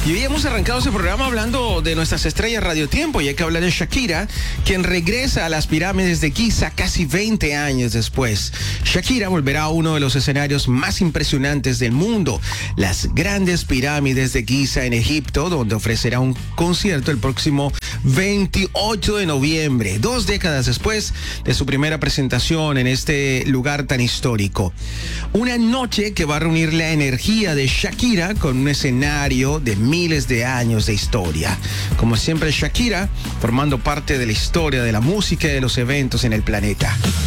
Y hoy hemos arrancado ese programa hablando de nuestras estrellas Radio Tiempo, y hay que hablar de Shakira, quien regresa a las pirámides de Giza casi 20 años después. Shakira volverá a uno de los escenarios más impresionantes del mundo, las grandes pirámides de Giza en Egipto, donde ofrecerá un concierto el próximo 28 de noviembre, 2 décadas después de su primera presentación en este lugar tan histórico. Una noche que va a reunir la energía de Shakira con un escenario de miles de años de historia. Como siempre, Shakira formando parte de la historia de la música y de los eventos en el planeta.